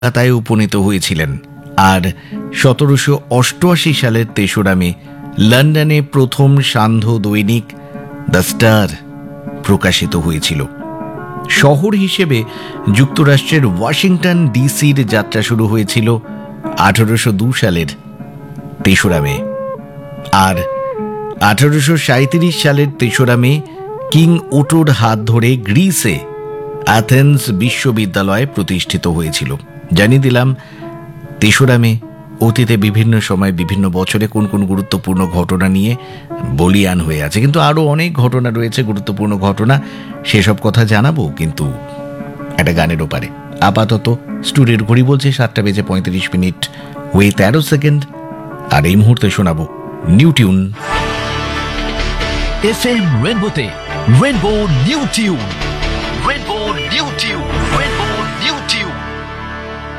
কলকাতায় উপনীত হয়েছিলেন। আর 1788 সালের 3রা মে লন্ডনে প্রথম সান্ধ্য দৈনিক দ্য স্টার প্রকাশিত হয়েছিল। শহর হিসেবে যুক্তরাষ্ট্রের ওয়াশিংটন ডিসির যাত্রা শুরু হয়েছিল 1802 সালের 3রা মে। আর 1837 সালের 3রা মে কিং ওটোর হাত ধরে গ্রিসে অ্যাথেন্স বিশ্ববিদ্যালয় প্রতিষ্ঠিত হয়েছিল। জানিয়ে দিলাম 3রা মে অতীতে বিভিন্ন সময় বিভিন্ন বছরে কোন কোন গুরুত্বপূর্ণ ঘটনা নিয়ে বলিয়ান হয়ে আছে, কিন্তু আরও অনেক ঘটনা রয়েছে, গুরুত্বপূর্ণ ঘটনা, সেসব কথা জানাবো কিন্তু একটা গানের ওপারে। আপাতত স্টুডিওর ঘড়ি বলছে 7:35 হয়ে 13 সেকেন্ড, আর এই মুহূর্তে শোনাবো new tune. FM রেনবোতে rainbow new tune.